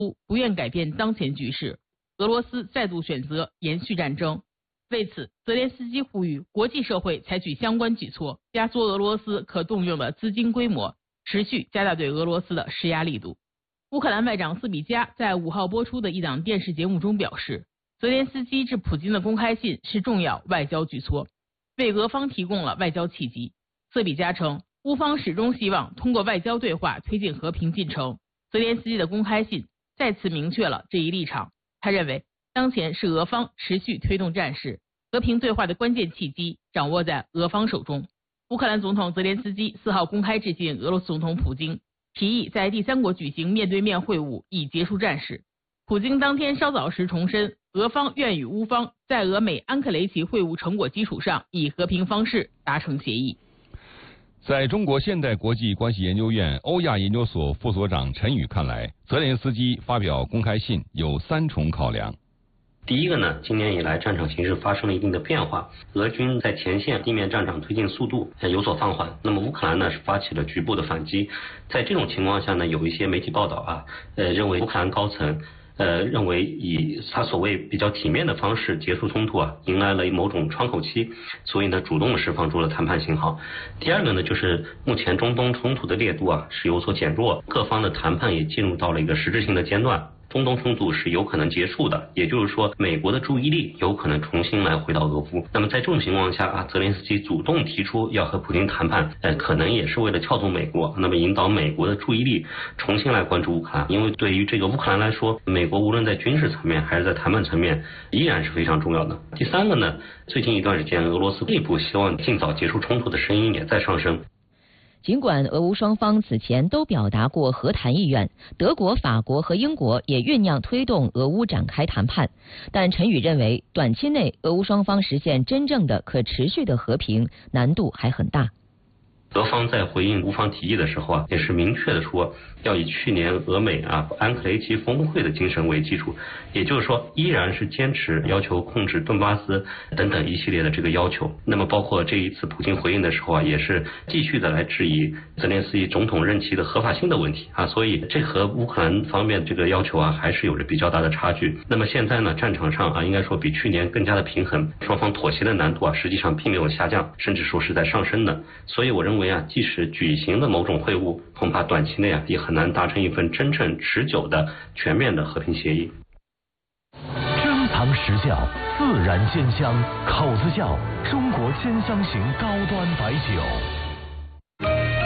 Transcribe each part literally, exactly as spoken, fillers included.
不愿改变当前局势，俄罗斯再度选择延续战争。为此，泽连斯基呼吁国际社会采取相关举措，压缩俄罗斯可动用的资金规模，持续加大对俄罗斯的施压力度。乌克兰外长斯比加在五号播出的一档电视节目中表示，泽连斯基致普京的公开信是重要外交举措，为俄方提供了外交契机。斯比加称，乌方始终希望通过外交对话推进和平进程。泽连斯基的公开信再次明确了这一立场。他认为，当前是俄方持续推动战事，和平对话的关键契机掌握在俄方手中。乌克兰总统泽连斯基四号公开致信俄罗斯总统普京，提议在第三国举行面对面会晤，以结束战事。普京当天稍早时重申，俄方愿与乌方在俄美安克雷奇会晤成果基础上，以和平方式达成协议。 在中国现代国际关系研究院欧亚研究所副所长陈宇看来，泽连斯基发表公开信有三重考量。 第一个呢，今年以来战场形势发生了一定的变化，俄军在前线地面战场推进速度有所放缓，那么乌克兰呢是发起了局部的反击。在这种情况下呢，有一些媒体报道啊，呃认为乌克兰高层呃，认为以他所谓比较体面的方式结束冲突啊，迎来了某种窗口期，所以呢，主动释放出了谈判信号。第二个呢，就是目前中东冲突的烈度啊是有所减弱，各方的谈判也进入到了一个实质性的阶段。中东冲突是有可能结束的，也就是说，美国的注意力有可能重新来回到俄乌。那么在这种情况下啊，泽连斯基主动提出要和普京谈判，呃，可能也是为了撬动美国，那么引导美国的注意力重新来关注乌克兰。因为对于这个乌克兰来说，美国无论在军事层面还是在谈判层面，依然是非常重要的。第三个呢，最近一段时间，俄罗斯内部希望尽早结束冲突的声音也在上升。 尽管俄乌双方此前都表达过和谈意愿，德国、法国和英国也酝酿推动俄乌展开谈判，但陈宇认为，短期内俄乌双方实现真正的可持续的和平难度还很大。 俄方在回应乌方提议的时候啊，也是明确的说，要以去年俄美啊安克雷奇峰会的精神为基础，也就是说，依然是坚持要求控制顿巴斯等等一系列的这个要求。那么，包括这一次普京回应的时候啊，也是继续的来质疑泽连斯基总统任期的合法性的问题啊。所以，这和乌克兰方面这个要求啊，还是有着比较大的差距。那么现在呢，战场上啊，应该说比去年更加的平衡，双方妥协的难度啊，实际上并没有下降，甚至说是在上升的。所以，我认为。即使举行的某种会晤，恐怕短期内啊也很难达成一份真正持久的全面的和平协议。 珍藏实窖，自然鲜香，口子窖，中国鲜香型高端白酒。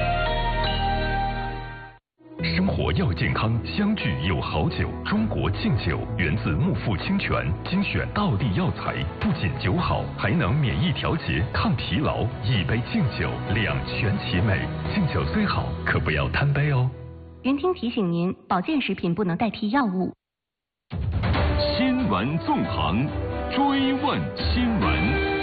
生活要健康，相聚有好酒。中国劲酒源自木富清泉，精选道地药材，不仅酒好，还能免疫调节、抗疲劳。一杯劲酒，两全其美。劲酒虽好，可不要贪杯哦。 云听提醒您，保健食品不能代替药物。 新闻纵横，追问新闻。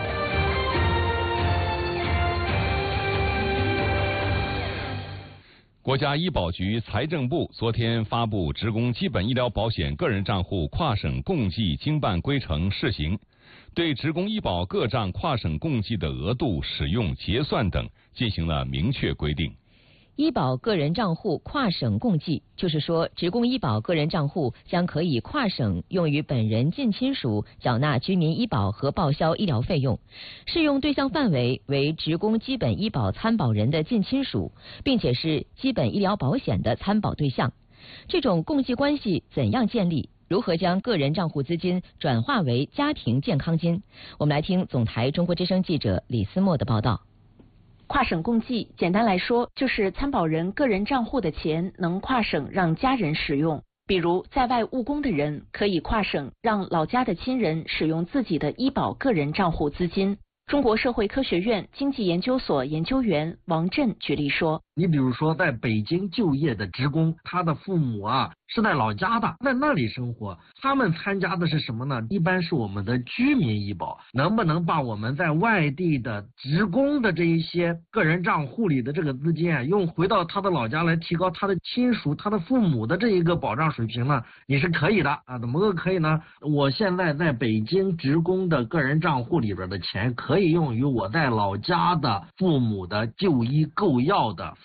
国家医保局、财政部昨天发布职工基本医疗保险个人账户跨省共计经办规程试行，对职工医保各账跨省共计的额度、使用、结算等进行了明确规定。 医保个人账户跨省共计，就是说，职工医保个人账户将可以跨省用于本人近亲属缴纳居民医保和报销医疗费用，适用对象范围为职工基本医保参保人的近亲属，并且是基本医疗保险的参保对象。这种共计关系怎样建立？如何将个人账户资金转化为家庭健康金？我们来听总台中国之声记者李思墨的报道。 跨省共计，简单来说，就是参保人个人账户的钱能跨省让家人使用。比如在外务工的人，可以跨省让老家的亲人使用自己的医保个人账户资金。中国社会科学院经济研究所研究员王震举例说， 你比如说在北京就业的职工，他的父母啊是在老家的，在那里生活，他们参加的是什么呢？一般是我们的居民医保，能不能把我们在外地的职工的这一些个人账户里的这个资金啊，用回到他的老家来提高他的亲属、他的父母的这一个保障水平呢？你是可以的啊，怎么个可以呢？我现在在北京职工的个人账户里边的钱，可以用于我在老家的父母的就医购药的费用。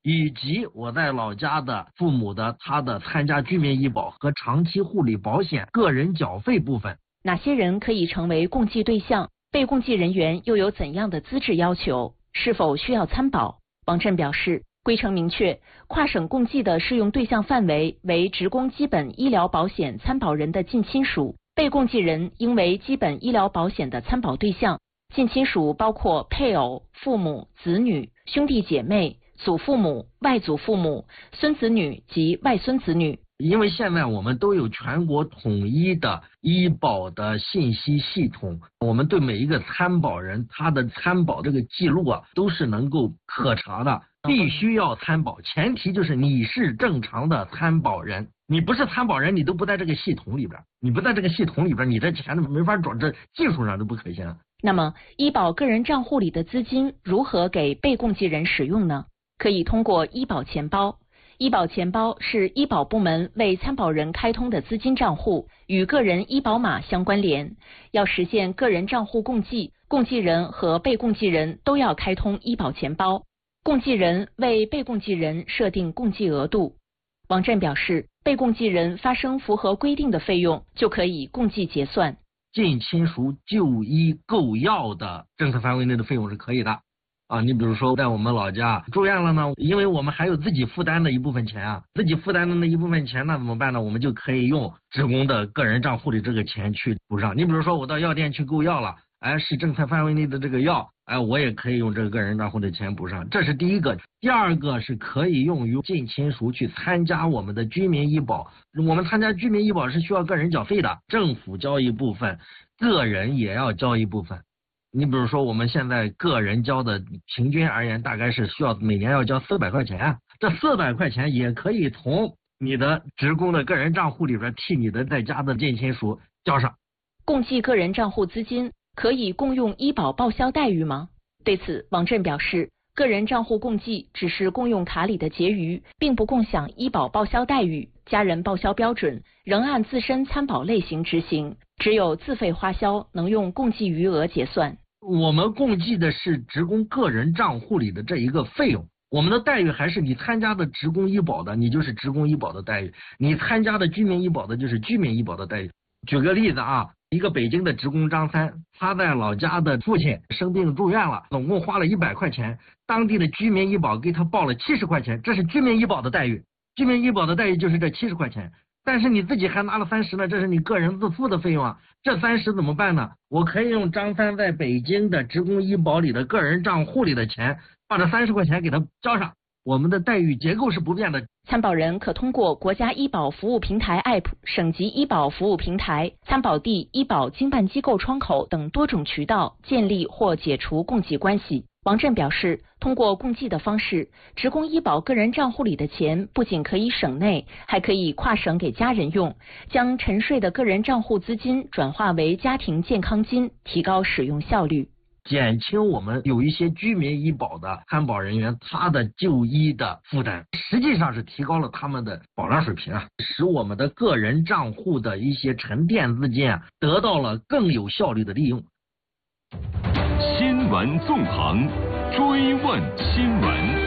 以及我在老家的父母的他的参加居民医保和长期护理保险个人缴费部分。 哪些人可以成为共济对象？被共济人员又有怎样的资质要求？是否需要参保？王震表示，规程明确，跨省共济的适用对象范围为职工基本医疗保险参保人的近亲属，被共济人应为基本医疗保险的参保对象。近亲属包括配偶、父母、子女、兄弟姐妹、祖父母、外祖父母、孙子女及外孙子女。 因为现在我们都有全国统一的医保的信息系统，我们对每一个参保人他的参保这个记录啊都是能够可查的，必须要参保，前提就是你是正常的参保人，你不是参保人，你都不在这个系统里边，你不在这个系统里边，你的钱没法转，这技术上都不可行。 那么，医保个人账户里的资金如何给被共济人使用呢？可以通过医保钱包。医保钱包是医保部门为参保人开通的资金账户，与个人医保码相关联。要实现个人账户共济，共济人和被共济人都要开通医保钱包。共济人为被共济人设定共济额度。王震表示，被共济人发生符合规定的费用，就可以共济结算。 近亲属就医购药的政策范围内的费用是可以的。啊，你比如说在我们老家住院了呢，因为我们还有自己负担的一部分钱啊，自己负担的那一部分钱，那怎么办呢？我们就可以用职工的个人账户里这个钱去补上。你比如说我到药店去购药了，哎，是政策范围内的这个药，哎，我也可以用这个个人账户的钱补上，这是第一个。第二个是可以用于近亲属去参加我们的居民医保，我们参加居民医保是需要个人缴费的，政府交一部分，个人也要交一部分。你比如说我们现在个人交的平均而言大概是需要每年要交四百块钱，这四百块钱也可以从你的职工的个人账户里边替你的在家的近亲属交上。 共济个人账户资金可以共用医保报销待遇吗？对此，王震表示，个人账户共济只是共用卡里的结余，并不共享医保报销待遇，家人报销标准仍按自身参保类型执行，只有自费花销能用共济余额结算。 我们共计的是职工个人账户里的这一个费用，我们的待遇还是你参加的职工医保的，你就是职工医保的待遇；你参加的居民医保的，就是居民医保的待遇。举个例子啊，一个北京的职工张三，他在老家的父亲生病住院了，总共花了一百块钱，当地的居民医保给他报了七十块钱，这是居民医保的待遇。居民医保的待遇就是这七十块钱。但是你自己还拿了三十呢，这是你个人自付的费用啊。这三十怎么办呢？我可以用张三在北京的职工医保里的个人账户里的钱，把这三十块钱给他交上。我们的待遇结构是不变的。 参保人可通过国家医保服务平台 A P P、省级医保服务平台、参保地医保经办机构窗口等多种渠道建立或解除共济关系。王震表示，通过共济的方式，职工医保个人账户里的钱不仅可以省内，还可以跨省给家人用，将沉睡的个人账户资金转化为家庭健康金，提高使用效率， 减轻我们有一些居民医保的参保人员他的就医的负担，实际上是提高了他们的保障水平啊，使我们的个人账户的一些沉淀资金啊得到了更有效率的利用。 新闻纵横，追问新闻。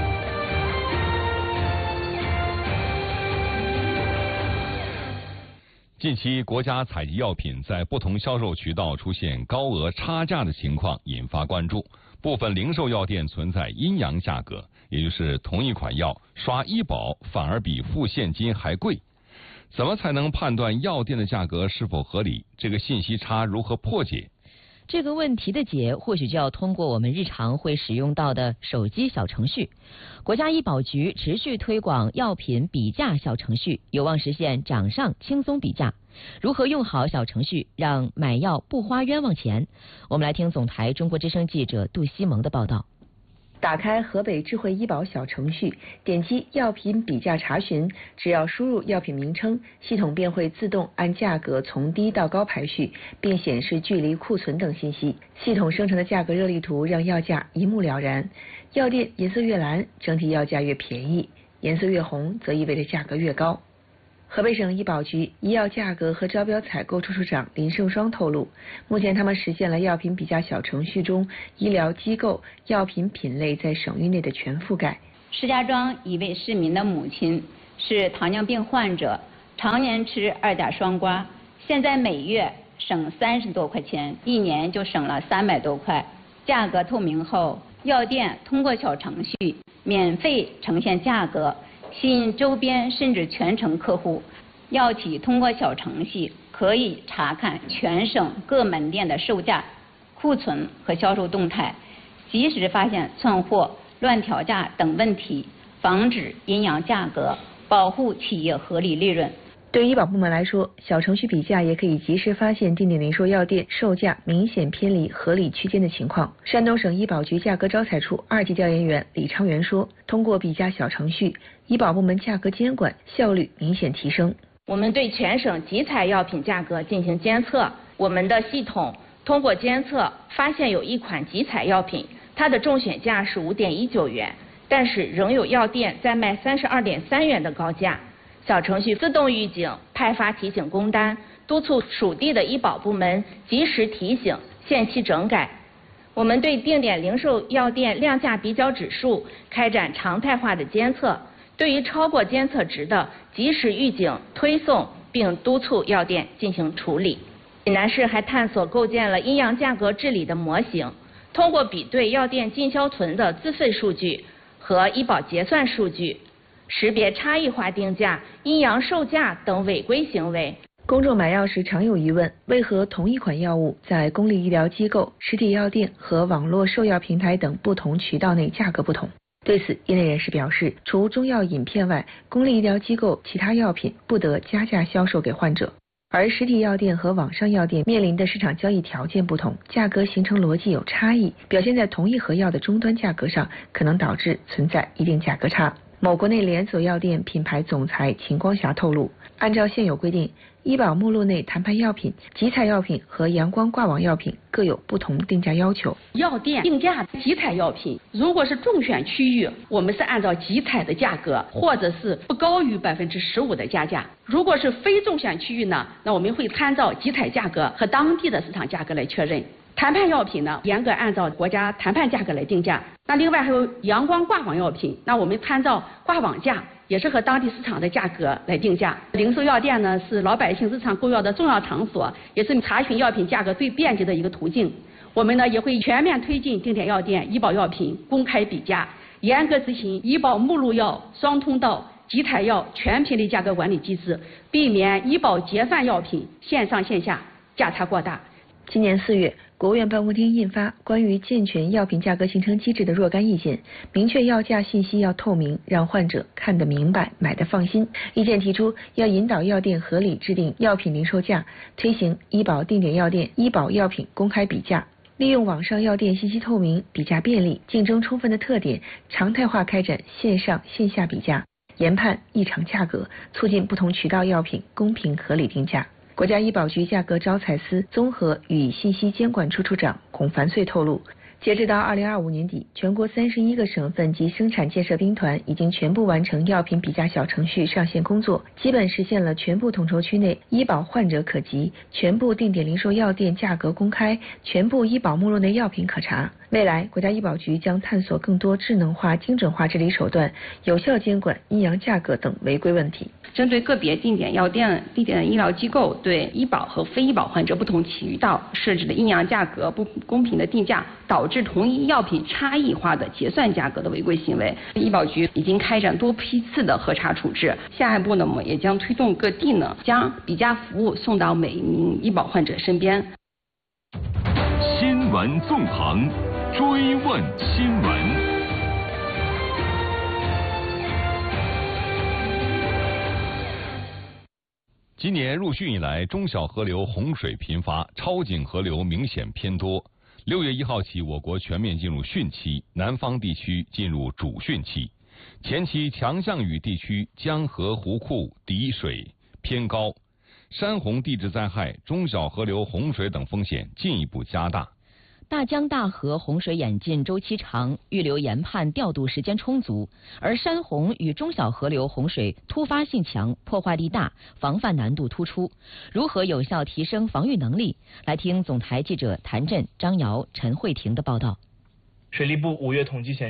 近期，国家采集药品在不同销售渠道出现高额差价的情况引发关注，部分零售药店存在阴阳价格，也就是同一款药刷医保反而比付现金还贵。怎么才能判断药店的价格是否合理？这个信息差如何破解？ 这个问题的解，或许就要通过我们日常会使用到的手机小程序。国家医保局持续推广药品比价小程序，有望实现掌上轻松比价。如何用好小程序，让买药不花冤枉钱？我们来听总台中国之声记者杜西蒙的报道。 打开河北智慧医保小程序，点击药品比价查询，只要输入药品名称，系统便会自动按价格从低到高排序，并显示距离、库存等信息。系统生成的价格热力图让药价一目了然。药店颜色越蓝，整体药价越便宜；颜色越红，则意味着价格越高。河北省医保局医药价格和招标采购处处长林胜双透露，目前他们实现了药品比价小程序中医疗机构药品品类在省域内的全覆盖。 石家庄一位市民的母亲是糖尿病患者，常年吃二甲双胍，现在每月省三十多块钱，一年就省了三百多块。价格透明后，药店通过小程序免费呈现价格，吸引周边甚至全城客户。药企通过小程序可以查看全省各门店的售价、库存和销售动态，及时发现窜货、乱调价等问题，防止阴阳价格，保护企业合理利润。 对医保部门来说，小程序比价也可以及时发现定点零售药店售价明显偏离合理区间的情况。山东省医保局价格招采处二级调研员李昌元说，通过比价小程序，医保部门价格监管效率明显提升。 我们对全省集采药品价格进行监测，我们的系统通过监测发现有一款集采药品，它的中选价是五点一九元，但是仍有药店在卖三十二点三元的高价。小程序自动预警，派发提醒工单，督促属地的医保部门及时提醒，限期整改。我们对定点零售药店量价比较指数开展常态化的监测，对于超过监测值的，及时预警推送，并督促药店进行处理。济南市还探索构建了阴阳价格治理的模型，通过比对药店进销存的自费数据和医保结算数据，识别差异化定价、阴阳售价等违规行为。 公众买药时常有疑问，为何同一款药物在公立医疗机构、实体药店和网络售药平台等不同渠道内价格不同？对此，业内人士表示，除中药饮片外，公立医疗机构其他药品不得加价销售给患者，而实体药店和网上药店面临的市场交易条件不同，价格形成逻辑有差异，表现在同一盒药的终端价格上，可能导致存在一定价格差。某国内连锁药店品牌总裁秦光霞透露，按照现有规定，医保目录内谈判药品、集采药品和阳光挂网药品各有不同定价要求。 药店定价集采药品，如果是中选区域，我们是按照集采的价格，或者是不高于百分之十五的加价；如果是非中选区域呢，那我们会参照集采价格和当地的市场价格来确认。谈判药品呢，严格按照国家谈判价格来定价。那另外还有阳光挂网药品，那我们参照挂网价，也是和当地市场的价格来定价。零售药店呢，是老百姓日常购药的重要场所，也是查询药品价格最便捷的一个途径。我们呢也会全面推进定点药店医保药品公开比价，严格执行医保目录药双通道、集采药全频率价格管理机制，避免医保结算药品线上线下价差过大。 今年四月，国务院办公厅印发《关于健全药品价格形成机制的若干意见》，明确药价信息要透明，让患者看得明白、买得放心。意见提出，要引导药店合理制定药品零售价，推行医保定点药店医保药品公开比价，利用网上药店信息透明、比价便利、竞争充分的特点，常态化开展线上线下比价，研判异常价格，促进不同渠道药品公平合理定价。国家医保局价格招采司综合与信息监管处处长孔凡穗透露，截止到二零二五年底，全国三十一个省份及生产建设兵团已经全部完成药品比价小程序上线工作，基本实现了全部统筹区内医保患者可及、全部定点零售药店价格公开、全部医保目录内药品可查。未来，国家医保局将探索更多智能化、精准化治理手段，有效监管阴阳价格等违规问题。 针对个别定点药店、定点医疗机构对医保和非医保患者不同渠道设置的阴阳价格不公平的定价，导致同一药品差异化的结算价格的违规行为，医保局已经开展多批次的核查处置。下一步呢，我们也将推动各地呢将比价服务送到每一名医保患者身边。 新闻纵横，追问新闻。 今年入汛以来，中小河流洪水频发，超警河流明显偏多。六月一号起，我国全面进入汛期，南方地区进入主汛期。前期强降雨地区江河湖库底水偏高，山洪地质灾害、中小河流洪水等风险进一步加大。 大江大河洪水演进周期长，预留研判调度时间充足，而山洪与中小河流洪水突发性强，破坏力大，防范难度突出。如何有效提升防御能力？来听总台记者谭震、张瑶、陈慧婷的报道。 水利部五月统计显示，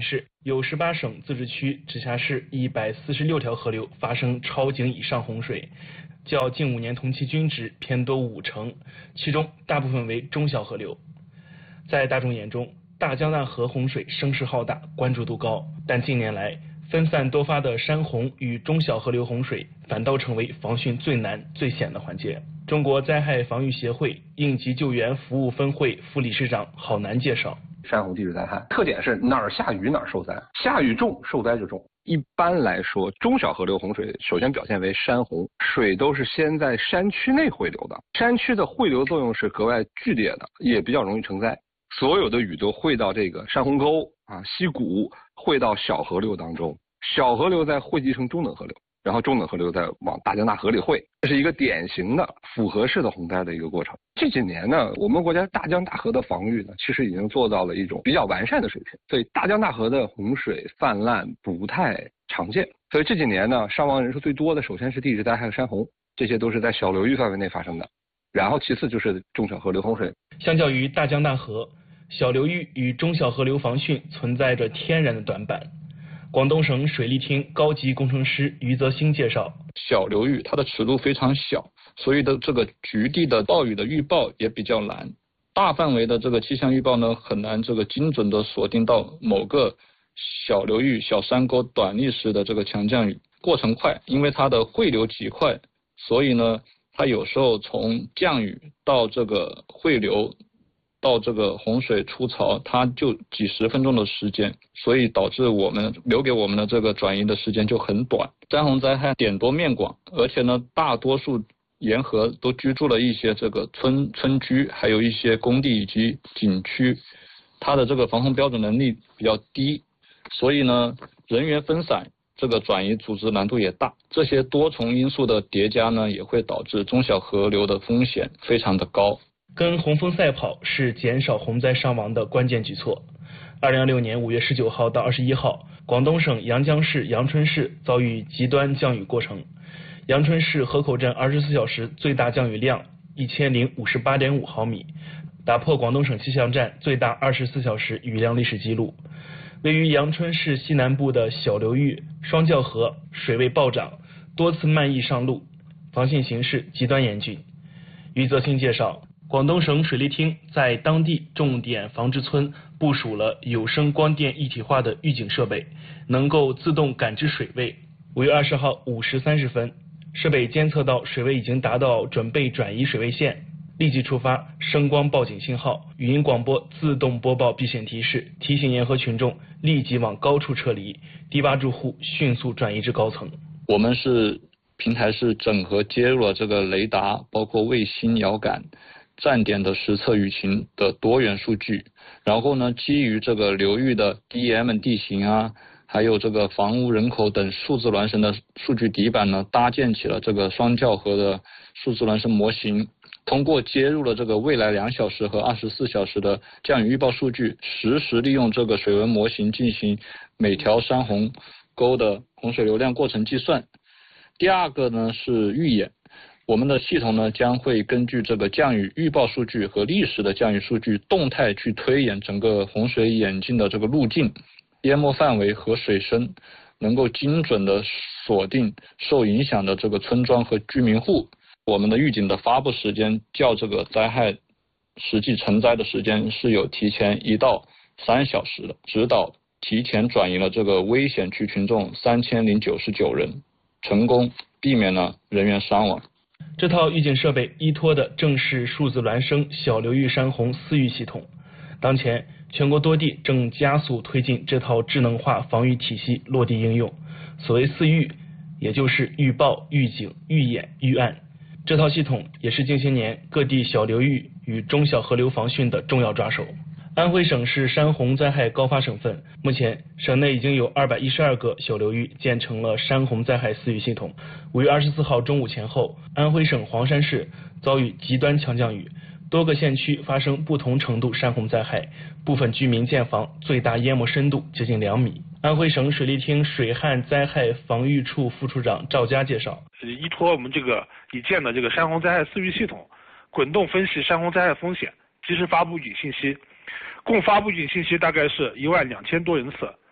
有十八省、自治区、直辖市一百四十六条河流发生超警以上洪水，较近五年同期均值偏多五成，其中大部分为中小河流。在大众眼中，大江大河洪水声势浩大，关注度高，但近年来分散多发的山洪与中小河流洪水反倒成为防汛最难最险的环节。中国灾害防御协会应急救援服务分会副理事长郝楠介绍， 山洪地质灾害特点是哪儿下雨哪儿受灾，下雨重受灾就重。一般来说，中小河流洪水首先表现为山洪，水都是先在山区内汇流的，山区的汇流作用是格外剧烈的，也比较容易成灾。所有的雨都汇到这个山洪沟啊、溪谷，汇到小河流当中，小河流再汇集成中等河流，然后中等河流再往大江大河里汇，这是一个典型的复合式的洪灾的一个过程。这几年呢，我们国家大江大河的防御呢，其实已经做到了一种比较完善的水平，所以大江大河的洪水泛滥不太常见。所以这几年呢，伤亡人数最多的首先是地质灾害和山洪，这些都是在小流域范围内发生的，然后其次就是中小河流洪水。 相较于大江大河，小流域与中小河流防汛存在着天然的短板。广东省水利厅高级工程师余泽兴介绍， 小流域它的尺度非常小，所以的这个局地的暴雨的预报也比较难，大范围的这个气象预报呢很难这个精准的锁定到某个小流域小山沟短历时的这个强降雨，过程快，因为它的汇流极快，所以呢它有时候从降雨到这个汇流到这个洪水出槽，它就几十分钟的时间，所以导致我们留给我们的这个转移的时间就很短。山洪灾害点多面广，而且呢，大多数沿河都居住了一些这个村村居，还有一些工地以及景区，它的这个防洪标准能力比较低，所以呢，人员分散，这个转移组织难度也大。这些多重因素的叠加呢，也会导致中小河流的风险非常的高。 跟洪峰赛跑是减少洪灾伤亡的关键举措。二零二六年五月十九号到二十一号，广东省阳江市阳春市遭遇极端降雨过程。阳春市河口镇二十四小时最大降雨量一千零五十八点五毫米，打破广东省气象站最大二十四小时雨量历史记录。位于阳春市西南部的小流域双教河水位暴涨，多次漫溢上路，防汛形势极端严峻。余泽兴介绍，广东省水利厅在当地重点防治村部署了有声光电一体化的预警设备，能够自动感知水位。五月二十号五时三十分，设备监测到水位已经达到准备转移水位线，立即触发声光报警信号，语音广播自动播报避险提示，提醒沿河群众立即往高处撤离，低洼住户迅速转移至高层。 我们是平台是整合接入了这个雷达，包括卫星遥感站点的实测雨情的多元数据，然后呢，基于这个流域的 D E M 地形啊，还有这个房屋人口等数字孪生的数据底板呢，搭建起了这个双教河的数字孪生模型。通过接入了这个未来两小时和二十四小时的降雨预报数据，实时利用这个水文模型进行每条山洪沟的洪水流量过程计算。第二个呢是预演。我们的系统呢将会根据这个降雨预报数据和历史的降雨数据动态去推演整个洪水演进的这个路径、淹没范围和水深，能够精准的锁定受影响的这个村庄和居民户。我们的预警的发布时间较这个灾害实际成灾的时间是有提前一到三小时的，指导提前转移了这个危险区群众三千零九十九人，成功避免了人员伤亡。 这套预警设备依托的正是数字孪生小流域山洪私域系统。当前，全国多地正加速推进这套智能化防御体系落地应用。所谓四预，也就是预报、预警、预演、预案。这套系统也是近些年各地小流域与中小河流防汛的重要抓手。安徽省是山洪灾害高发省份，目前省内已经有二百一十二个小流域建成了山洪灾害私域系统。五月二十四号中午前后，安徽省黄山市遭遇极端强降雨，多个县区发生不同程度山洪灾害，部分居民建房最大淹没深度接近两米。安徽省水利厅水旱灾害防御处副处长赵佳介绍， 依托我们这个已建的这个山洪灾害私域系统，滚动分析山洪灾害风险，及时发布预警信息，共发布预警信息大概是一万两千多人次。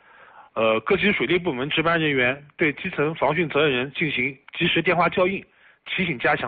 呃，各级水利部门值班人员对基层防汛责任人进行及时电话校应，提醒加强